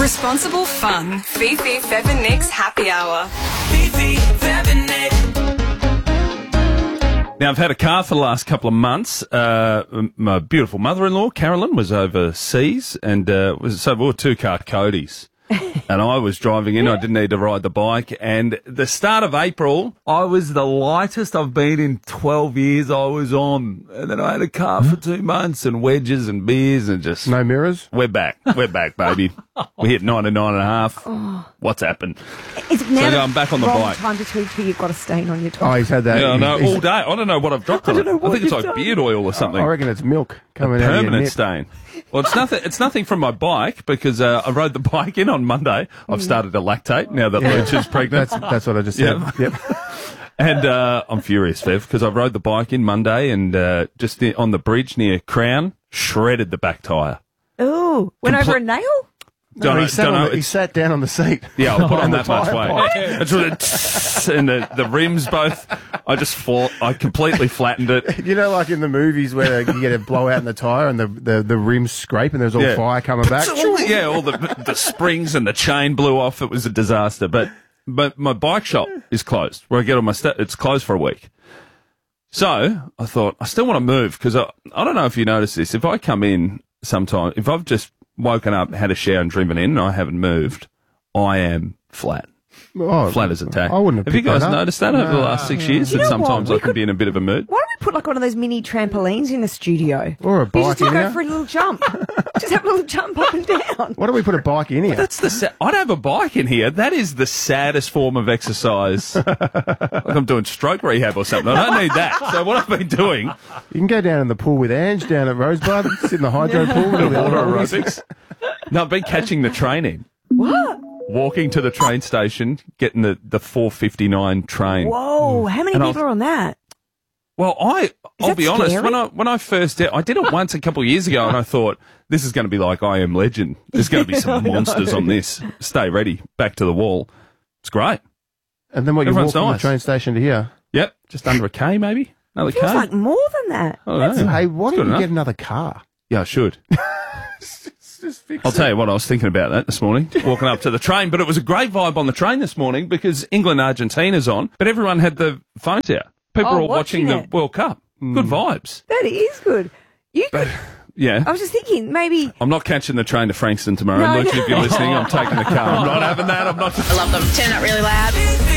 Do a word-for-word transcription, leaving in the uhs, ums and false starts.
Responsible fun. Fifi, Fev and Nick's Happy Hour. Fifi, Fev and Nick. Now, I've had a car for the last couple of months. Uh, my beautiful mother-in-law, Carolyn, was overseas and uh, was so we were two-car Codys. And I was driving in. I didn't need to ride the bike. And the start of April, I was the lightest I've been in twelve years. I was on. And then I had a car for two months and wedges and beers and just... No mirrors? We're back. We're back, baby. We hit ninety-nine and a half. Oh. What's happened? It's now So I'm back on the wrong bike. time to tweet you. You've got a stain on your top. Oh, he's had that. Yeah, I know, He's- all day. I don't know what I've dropped on I it. don't know what I think it's you've like done. beard oil or something. I reckon it's milk coming A out of your permanent nip. stain. Well, it's nothing. It's nothing from my bike because uh, I rode the bike in on Monday. I've started to lactate now that Lucha's pregnant. That's that's what I just said. Yep. Yep. And uh, I'm furious, Fev, because I rode the bike in Monday and uh, just near, on the bridge near Crown, shredded the back tyre. Ooh, went Compl- over a nail? Don't No, know- he, sat don't on know, the, he it's- sat down on the seat. Yeah, I'll put on that much tyre weight. pipe. It's really and the, the rims both. I just fought. I completely flattened it. You know, like in the movies where you get a blowout in the tyre and the, the, the rims scrape and there's all Yeah. fire coming back. All the- yeah, all the the springs and the chain blew off. It was a disaster. But but my bike shop is closed. Where I get all my stuff, it's closed for a week. So I thought I still want to move because I I don't know if you noticed this. If I come in sometime, if I've just woken up, had a shower and driven in, and I haven't moved, I am flat. Oh, Flat as a tack. I wouldn't have Have you picked guys that up. noticed that over the last six years? You That know sometimes what? I We can could- be in a bit of a mood. Why don't we put like one of those mini trampolines in the studio? Or a You bike just in go here. for a little jump. Just have a little jump up and down. Why don't we put a bike in here? That's the. Sa- I'd have a bike in here. That is the saddest form of exercise. Like I'm doing stroke rehab or something. I don't need that. So what I've been doing, You can go down in the pool with Ange down at Rosebud, sit in the hydro pool with all the water other aerobics. No, I've been catching the train in. What? Walking to the train station, getting the, the four fifty-nine train. Whoa, how many And I people was- are on that? Well, I, I'll that be honest, scary? when I, when I first did, I did it once a couple of years ago and I thought, this is going to be like I Am Legend. There's going to be some monsters on this. Stay ready. Back to the wall. It's great. And then what, you walk Everyone's from the nice. train station to here? Yep. Just under a K, maybe. Another Feels K. like more than that. I don't know. Hey, why It's don't good you enough. get another car? Yeah, I should. Just fix I'll it. tell you what, I was thinking about that this morning, walking up to the train, but it was a great vibe on the train this morning because England Argentina's on, but everyone had the phones out. People Oh, were all watching, watching the it. World Cup. Good vibes. That is good. You could, Yeah. I was just thinking, maybe... I'm not catching the train to Frankston tomorrow. No, Luke, no. if you're listening, I'm taking the car. I'm not having that. I'm not. I love them. Turn up really loud.